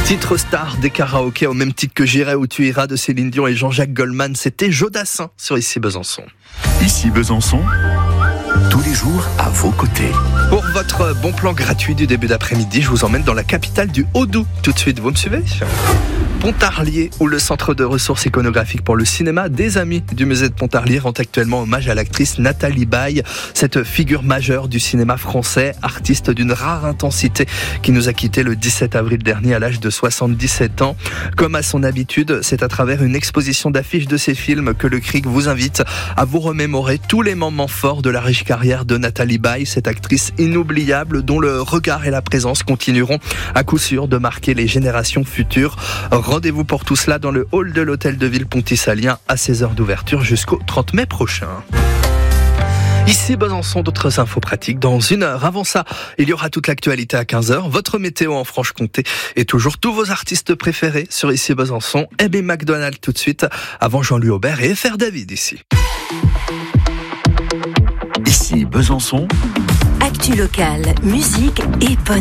Titre star des karaokés au même titre que J'irai où tu iras de Céline Dion et Jean-Jacques Goldman, c'était Jodassin sur Ici Besançon. Ici Besançon, tous les jours à vos côtés. Pour votre bon plan gratuit du début d'après-midi, je vous emmène dans la capitale du Haut-Doubs. Tout de suite, vous me suivez ? Pontarlier, où le centre de ressources iconographiques pour le cinéma des Amis du musée de Pontarlier rend actuellement hommage à l'actrice Nathalie Baye, cette figure majeure du cinéma français, artiste d'une rare intensité qui nous a quittés le 17 avril dernier à l'âge de 77 ans. Comme à son habitude, c'est à travers une exposition d'affiches de ses films que le CRIC vous invite à vous remémorer tous les moments forts de la riche carrière de Nathalie Baye, cette actrice inoubliable dont le regard et la présence continueront à coup sûr de marquer les générations futures. Rendez-vous pour tout cela dans le hall de l'hôtel de ville Ponty-Salien à 16h d'ouverture jusqu'au 30 mai prochain. Ici Besançon, d'autres infos pratiques dans 1 heure. Avant ça, il y aura toute l'actualité à 15h, votre météo en Franche-Comté et toujours tous vos artistes préférés sur Ici Besançon. Abby McDonald tout de suite, avant Jean-Louis Aubert et FR David ici. Ici Besançon. Actu locale, musique et bonne